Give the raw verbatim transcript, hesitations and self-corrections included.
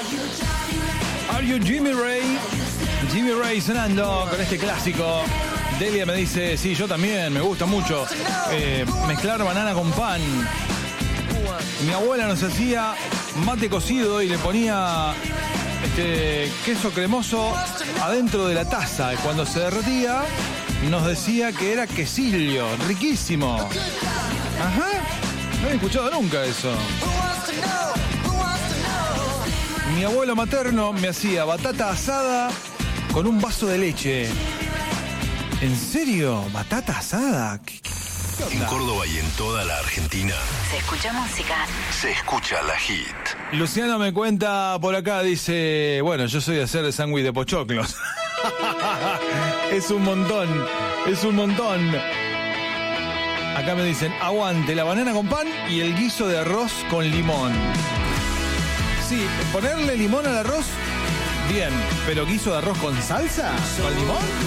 Are You Jimmy Ray? Jimmy Ray sonando con este clásico. Delia me dice, sí, yo también, me gusta mucho eh, mezclar banana con pan. Mi abuela nos hacía mate cocido y le ponía este queso cremoso adentro de la taza. Y cuando se derretía, nos decía que era quesillo, riquísimo. Ajá, no había escuchado nunca eso. Mi abuelo materno me hacía batata asada con un vaso de leche. ¿En serio? ¿Batata asada? ¿Qué, qué, qué en Córdoba y en toda la Argentina se escucha música. Se escucha la hit. Luciano me cuenta por acá, dice, bueno, yo soy de hacer de sándwich de pochoclos. Es un montón, es un montón. Acá me dicen, aguante la banana con pan y el guiso de arroz con limón. Sí, ponerle limón al arroz, bien, pero guiso de arroz con salsa, con limón.